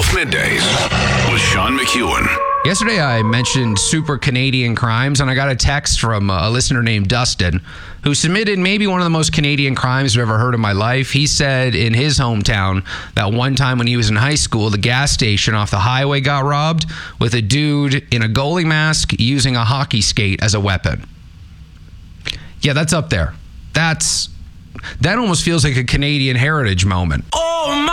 Middays with Sean McEwen. Yesterday, I mentioned super Canadian crimes, and I got a text from a listener named Dustin, who submitted maybe one of the most Canadian crimes I've ever heard in my life. He said in his hometown that one time when he was in high school, the gas station off the highway got robbed with a dude in a goalie mask using a hockey skate as a weapon. Yeah, that's up there. That almost feels like a Canadian heritage moment. Oh, my.